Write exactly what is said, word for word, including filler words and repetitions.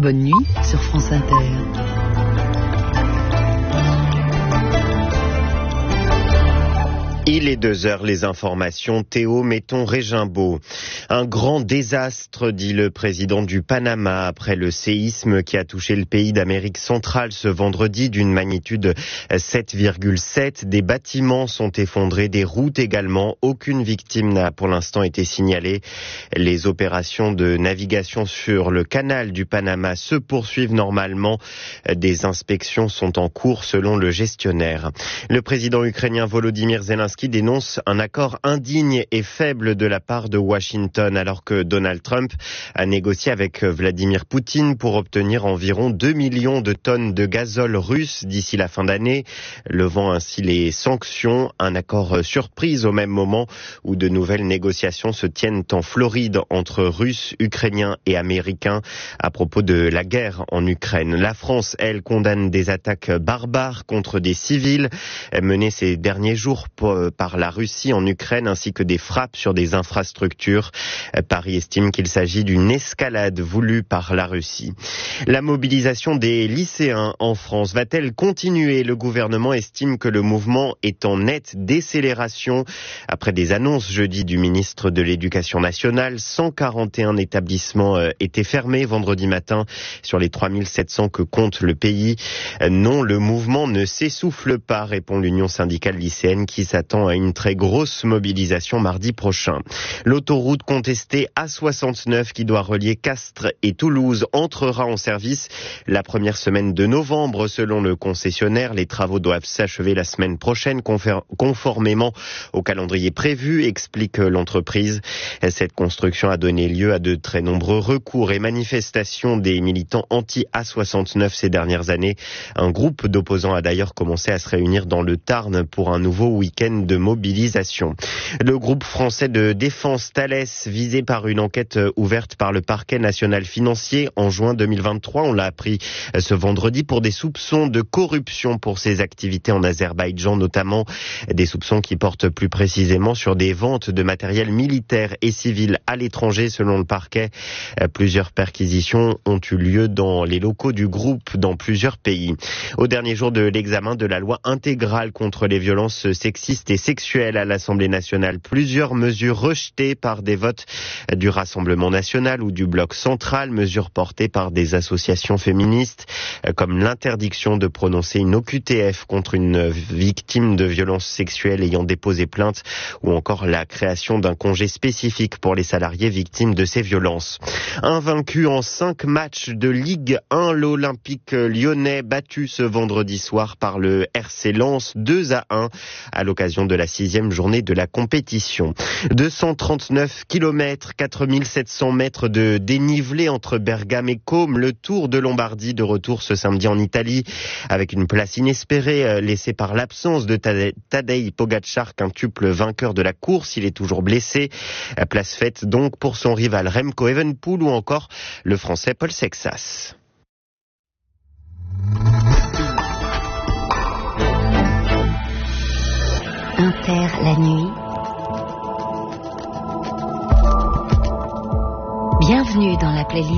Bonne nuit sur France Inter. Il est deux heures, les informations, Théo Metton-Régimbaud. Un grand désastre, dit le président du Panama, après le séisme qui a touché le pays d'Amérique centrale ce vendredi d'une magnitude sept virgule sept. Des bâtiments sont effondrés, des routes également. Aucune victime n'a pour l'instant été signalée. Les opérations de navigation sur le canal du Panama se poursuivent normalement. Des inspections sont en cours selon le gestionnaire. Le président ukrainien Volodymyr Zelensky qui dénonce un accord indigne et faible de la part de Washington, alors que Donald Trump a négocié avec Vladimir Poutine pour obtenir environ deux millions de tonnes de gazole russe d'ici la fin d'année, levant ainsi les sanctions. Un accord surprise au même moment où de nouvelles négociations se tiennent en Floride entre Russes, Ukrainiens et Américains à propos de la guerre en Ukraine. La France, elle, condamne des attaques barbares contre des civils menées ces derniers jours pour par la Russie en Ukraine, ainsi que des frappes sur des infrastructures. Paris estime qu'il s'agit d'une escalade voulue par la Russie. La mobilisation des lycéens en France va-t-elle continuer? Le gouvernement estime que le mouvement est en nette décélération. Après des annonces jeudi du ministre de l'Éducation nationale, cent quarante et un établissements étaient fermés vendredi matin sur les trois mille sept cents que compte le pays. Non, le mouvement ne s'essouffle pas, répond l'Union syndicale lycéenne qui s'attend à une très grosse mobilisation mardi prochain. L'autoroute contestée A soixante-neuf qui doit relier Castres et Toulouse entrera en service la première semaine de novembre selon le concessionnaire. Les travaux doivent s'achever la semaine prochaine conformément au calendrier prévu, explique l'entreprise. Cette construction a donné lieu à de très nombreux recours et manifestations des militants anti-A soixante-neuf ces dernières années. Un groupe d'opposants a d'ailleurs commencé à se réunir dans le Tarn pour un nouveau week-end de mobilisation. Le groupe français de défense Thales, visé par une enquête ouverte par le parquet national financier en juin deux mille vingt-trois, on l'a appris ce vendredi, pour des soupçons de corruption pour ses activités en Azerbaïdjan, notamment des soupçons qui portent plus précisément sur des ventes de matériel militaire et civil à l'étranger. Selon le parquet, plusieurs perquisitions ont eu lieu dans les locaux du groupe dans plusieurs pays. Au dernier jour de l'examen de la loi intégrale contre les violences sexistes et sexuelles à l'Assemblée nationale, plusieurs mesures rejetées par des votes du Rassemblement national ou du Bloc central, mesures portées par des associations féministes, comme l'interdiction de prononcer une O Q T F contre une victime de violences sexuelles ayant déposé plainte, ou encore la création d'un congé spécifique pour les salariés victimes de ces violences. Invaincu en cinq matchs de Ligue un, l'Olympique lyonnais battu ce vendredi soir par le R C Lens deux à un à l'occasion de la sixième journée de la compétition. deux cent trente-neuf kilomètres, quatre mille sept cents mètres de dénivelé entre Bergame et Côme, le Tour de Lombardie de retour ce samedi en Italie, avec une place inespérée laissée par l'absence de Tadej Pogačar, quintuple vainqueur de la course. Il est toujours blessé. Place faite donc pour son rival Remco Evenepoel ou encore le Français Paul Sexas. Inter la nuit. Bienvenue dans la playlist